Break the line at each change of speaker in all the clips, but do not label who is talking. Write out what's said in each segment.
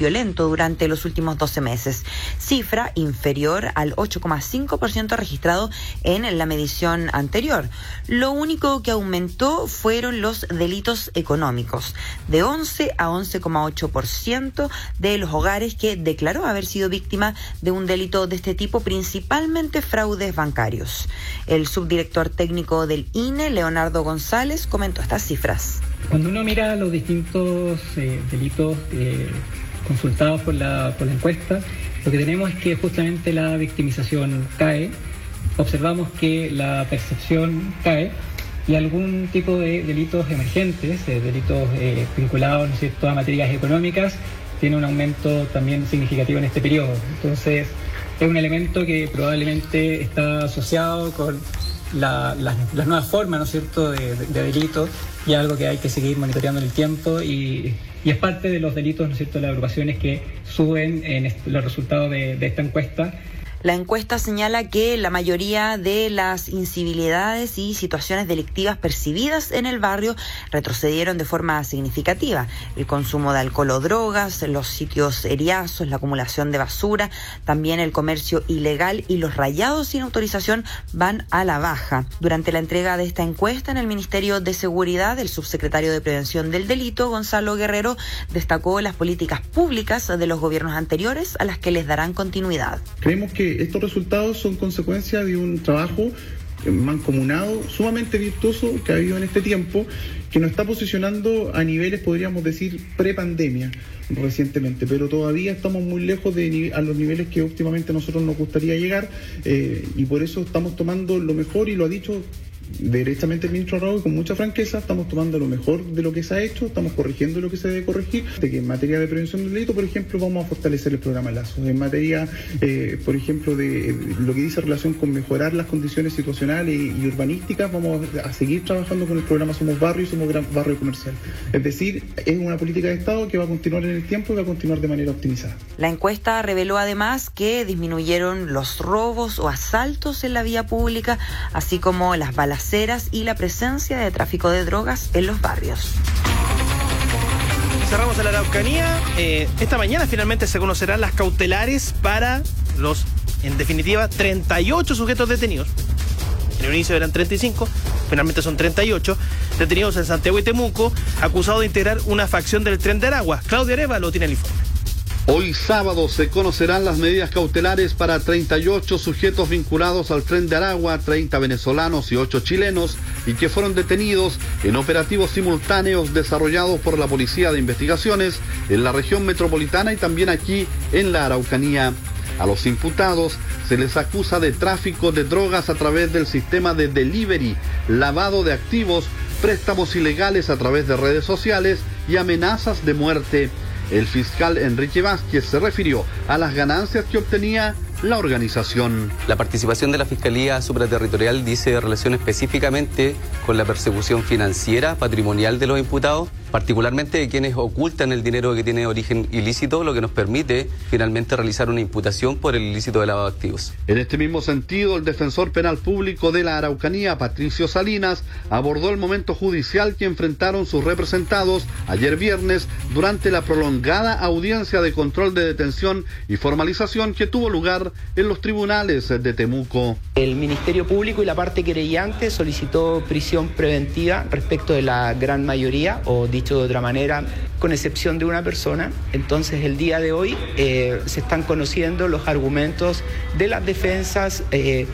violento durante los últimos 12 meses, cifra inferior al 8,5% registrado en la medición anterior. Lo único que aumentó fueron los delitos económicos, de 11 a 11,8% de los hogares que declaró haber sido víctima de un delito de este tipo, principalmente fraudes bancarios. El subdirector técnico del INE, Leonardo González, comentó estas cifras.
Cuando uno mira los distintos delitos consultados por la encuesta, lo que tenemos es que justamente la victimización cae, observamos que la percepción cae y algún tipo de delitos emergentes, delitos vinculados, ¿no es cierto?, a materias económicas, tiene un aumento también significativo en este periodo. Entonces, es un elemento que probablemente está asociado con las nuevas formas, ¿no es cierto?, de delitos, y algo que hay que seguir monitoreando en el tiempo y es parte de los delitos, ¿no es cierto?, las agrupaciones que suben en los resultados de esta encuesta.
La encuesta señala que la mayoría de las incivilidades y situaciones delictivas percibidas en el barrio retrocedieron de forma significativa. El consumo de alcohol o drogas, los sitios eriazos, la acumulación de basura, también el comercio ilegal y los rayados sin autorización van a la baja. Durante la entrega de esta encuesta en el Ministerio de Seguridad, el subsecretario de Prevención del Delito, Gonzalo Guerrero, destacó las políticas públicas de los gobiernos anteriores a las que les darán continuidad.
Creemos que estos resultados son consecuencia de un trabajo mancomunado, sumamente virtuoso que ha habido en este tiempo, que nos está posicionando a niveles, podríamos decir, prepandemia recientemente, pero todavía estamos muy lejos a los niveles que óptimamente a nosotros nos gustaría llegar, y por eso estamos tomando lo mejor, y lo ha dicho derechamente el ministro Raúl con mucha franqueza, estamos tomando lo mejor de lo que se ha hecho, estamos corrigiendo lo que se debe corregir, de que en materia de prevención del delito, por ejemplo, vamos a fortalecer el programa Lazo, en materia, por ejemplo, de lo que dice relación con mejorar las condiciones situacionales y urbanísticas, vamos a seguir trabajando con el programa Somos Barrio y Somos Gran Barrio Comercial. Es decir, es una política de Estado que va a continuar en el tiempo y va a continuar de manera optimizada.
La encuesta reveló además que disminuyeron los robos o asaltos en la vía pública, así como las balaceras y la presencia de tráfico de drogas en los barrios.
Cerramos a la Araucanía. Esta mañana finalmente se conocerán las cautelares para los, en definitiva, 38 sujetos detenidos. En el inicio eran 35, finalmente son 38, detenidos en Santiago y Temuco, acusados de integrar una facción del Tren de Aragua. Claudia Arevalo tiene el informe.
Hoy sábado se conocerán las medidas cautelares para 38 sujetos vinculados al Tren de Aragua, 30 venezolanos y 8 chilenos, y que fueron detenidos en operativos simultáneos desarrollados por la Policía de Investigaciones en la región metropolitana y también aquí en la Araucanía. A los imputados se les acusa de tráfico de drogas a través del sistema de delivery, lavado de activos, préstamos ilegales a través de redes sociales y amenazas de muerte. El fiscal Enrique Vázquez se refirió a las ganancias que obtenía la organización.
La participación de la Fiscalía Supraterritorial dice relación específicamente con la persecución financiera, patrimonial de los imputados, particularmente de quienes ocultan el dinero que tiene origen ilícito, lo que nos permite finalmente realizar una imputación por el ilícito de lavado de activos.
En este mismo sentido, el defensor penal público de la Araucanía, Patricio Salinas, abordó el momento judicial que enfrentaron sus representados ayer viernes durante la prolongada audiencia de control de detención y formalización que tuvo lugar en los tribunales de Temuco.
El Ministerio Público y la parte querellante solicitó prisión preventiva respecto de la gran mayoría, o dicho de otra manera, con excepción de una persona. Entonces, el día de hoy se están conociendo los argumentos de las defensas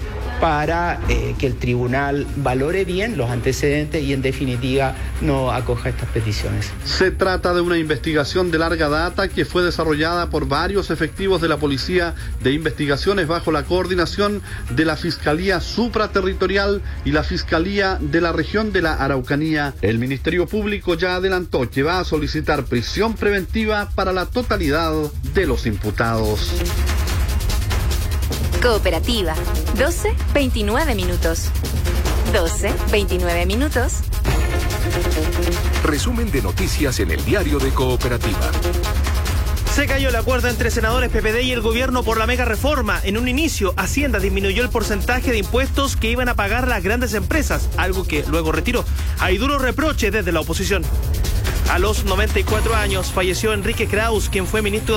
para que el tribunal valore bien los antecedentes y, en definitiva, no acoja estas peticiones.
Se trata de una investigación de larga data que fue desarrollada por varios efectivos de la Policía de Investigaciones bajo la coordinación de la Fiscalía Supraterritorial y la Fiscalía de la Región de la Araucanía. El Ministerio Público ya adelantó que va a solicitar prisión preventiva para la totalidad de los imputados.
Cooperativa, 12:29 minutos. 12:29 minutos.
Resumen de noticias en el diario de Cooperativa.
Se cayó el acuerdo entre senadores PPD y el gobierno por la mega reforma. En un inicio, Hacienda disminuyó el porcentaje de impuestos que iban a pagar las grandes empresas, algo que luego retiró. Hay duros reproches desde la oposición. A los 94 años falleció Enrique Kraus, quien fue ministro